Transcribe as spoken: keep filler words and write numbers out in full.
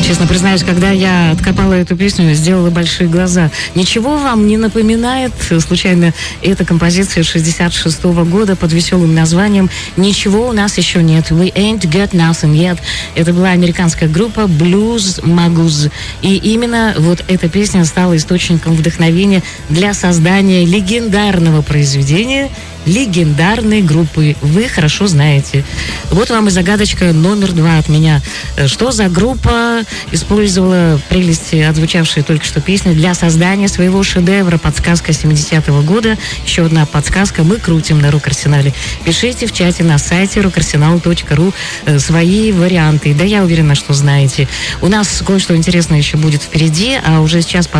Честно признаюсь, когда я откопала эту песню, сделала большие глаза. Ничего вам не напоминает, случайно, эта композиция шестьдесят шестого года под веселым названием «Ничего у нас еще нет». We ain't got nothing yet. Это была американская группа Blues Magus. И именно вот эта песня стала источником вдохновения для создания легендарного произведения легендарной группы. Вы хорошо знаете. Вот вам и загадочка номер два от меня. Что за группа использовала прелести, отзвучавшие только что песни, для создания своего шедевра? Подсказка семидесятого года. Еще одна подсказка. Мы крутим на Рок-Арсенале. Пишите в чате на сайте рок арсенал точка ру свои варианты. Да, я уверена, что знаете. У нас кое-что интересное еще будет впереди, а уже сейчас